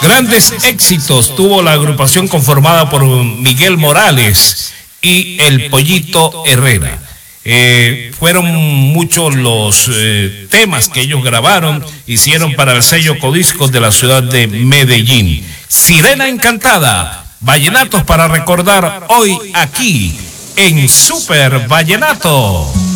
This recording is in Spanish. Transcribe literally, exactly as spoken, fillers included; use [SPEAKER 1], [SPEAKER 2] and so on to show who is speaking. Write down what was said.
[SPEAKER 1] Grandes éxitos tuvo la agrupación conformada por Miguel Morales y el Pollito Herrera. Eh, fueron muchos los eh, temas que ellos grabaron, hicieron para el sello Codiscos de la ciudad de Medellín. Sirena Encantada, vallenatos para recordar hoy aquí en Super Vallenato.